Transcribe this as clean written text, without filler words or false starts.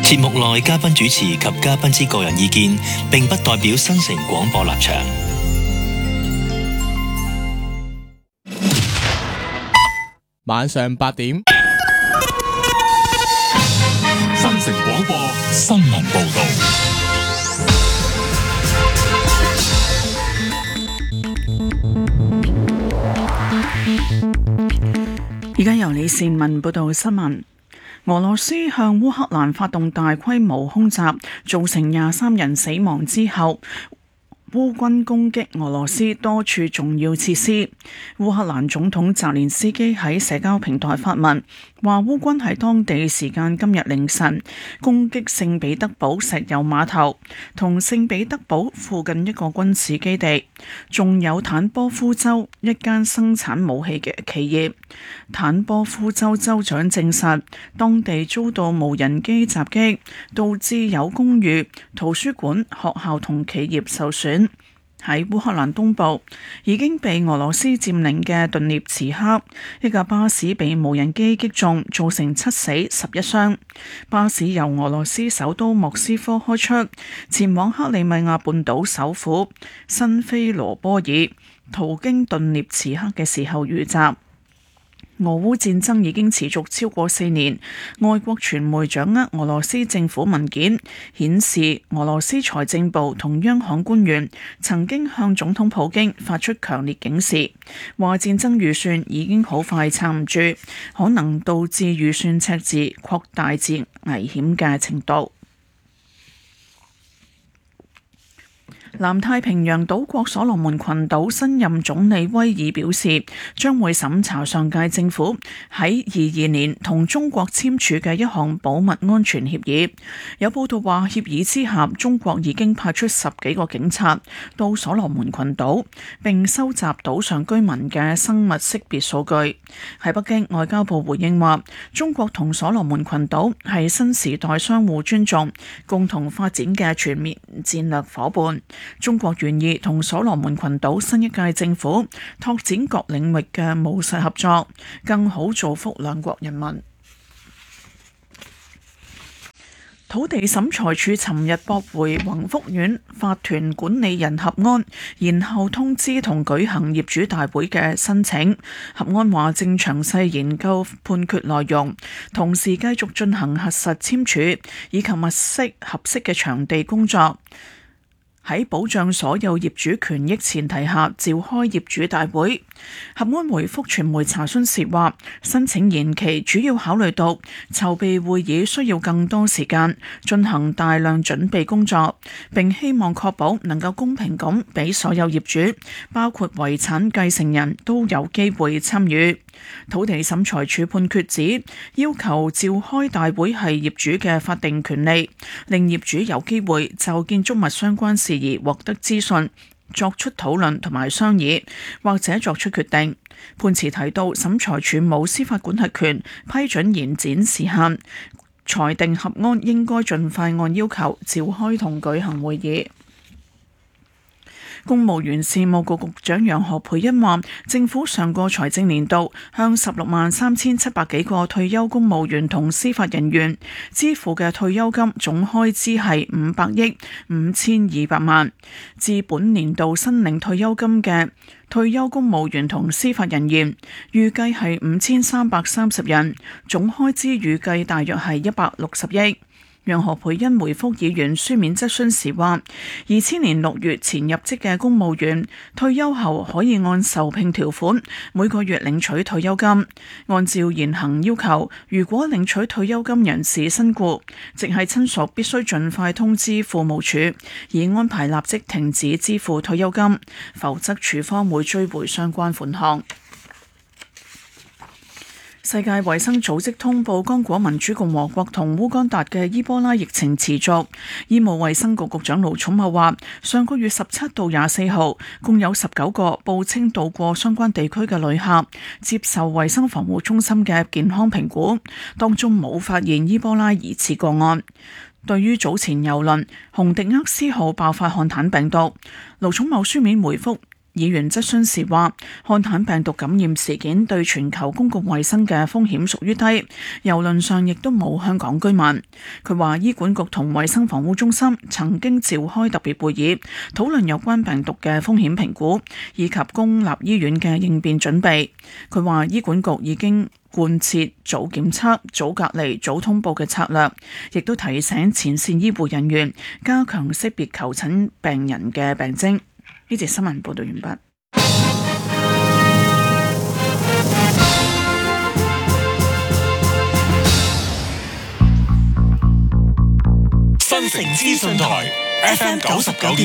節目內嘉賓主持及嘉賓之個人意見，並不代表新城廣播立場。 晚上8點， 新城廣播新聞報道。 而家由李善文報道新聞。俄羅斯向烏克蘭發動大規模空襲，造成23人死亡之後，烏軍攻擊俄羅斯多處重要設施。烏克蘭總統澤連斯基喺社交平台發文，話烏軍喺當地時間今日凌晨攻擊聖彼得堡石油碼頭同聖彼得堡附近一個軍事基地，仲有坦波夫州一間生產武器嘅企業。坦波夫州州長證實，當地遭到無人機襲擊，導致有公寓、圖書館、學校同企業受損。喺烏克蘭東部已經被俄羅斯佔領嘅頓涅茨克，一架巴士被無人機擊中，造成7死11傷。巴士由俄羅斯首都莫斯科開出，前往克里米亞半島首府新菲羅波爾，途經頓涅茨克嘅時候遇襲。俄烏戰爭已經持續超過4年，外國傳媒掌握俄羅斯政府文件，顯示俄羅斯財政部同央行官員曾經向總統普京發出強烈警示，話戰爭預算已經好快撐唔住，可能導致預算赤字擴大至危險嘅程度。南太平洋島國所羅門群島新任總理威爾表示，將會審查上屆政府喺22年同中國簽署嘅一項保密安全協議。有報道話，協議之下，中國已經派出10幾個警察到所羅門群島，並收集島上居民嘅生物識別數據。喺北京，外交部回應話，中國同所羅門群島係新時代相互尊重、共同發展嘅全面戰略夥伴。中國願意同所羅門群島新一屆政府拓展各領域嘅務實合作，更好造福兩國人民。土地審裁處尋日駁回宏福苑法團管理人合安延後通知同舉行業主大會嘅申請。合安話正詳細研究判決內容，同時繼續進行核實簽署以及物色合適嘅場地工作，喺保障所有業主權益前提下召開業主大會。合安回覆傳媒查詢時話，申請延期主要考慮到籌備會議需要更多時間，進行大量準備工作，並希望確保能夠公平咁俾所有業主，包括遺產繼承人都有機會參與。土地審裁處判決指，要求召開大會係業主嘅法定權利，令業主有機會就建築物相關事宜獲得資訊，作出討論同埋商議，或者作出決定。判詞提到，審裁處冇司法管轄權批准延展時限，裁定合安應該盡快按要求召開同舉行會議。公務員事務局局長楊何蓓茵話，政府上個財政年度向163700幾個退休公務員同司法人員支付嘅退休金總開支係500億5200萬，至本年度申領退休金嘅退休公務員同司法人員預計係5330人，總開支預計大約係160億。楊何蓓茵回覆議員書面質詢時話，2000年6月前入職嘅公務員退休後可以按受聘條款每個月領取退休金。按照現行要求，如果領取退休金人士身故，直系親屬必須盡快通知庫務處，以安排立即停止支付退休金，否則處方會追回相關款項。世界衛生組織通報剛果民主共和國同烏干達嘅伊波拉疫情持續。醫務衛生局局長盧寵茂話，上個月17到24號，共有19個報稱到過相關地區嘅旅客接受衛生防護中心嘅健康評估，當中冇發現伊波拉疑似個案。對於早前郵輪紅迪厄斯號爆發漢坦病毒，盧寵茂書面回覆議員質詢時話，漢坦病毒感染事件對全球公共衛生嘅風險屬於低，郵輪上亦都冇香港居民。佢話醫管局同衛生防護中心曾經召開特別會議，討論有關病毒嘅風險評估以及公立醫院嘅應變準備。佢話醫管局已經貫徹早檢測、早隔離、早通報嘅策略，亦都提醒前線醫護人員加強識別求診病人嘅病徵。呢節新聞報道完畢。 新城資訊台 FM 99.9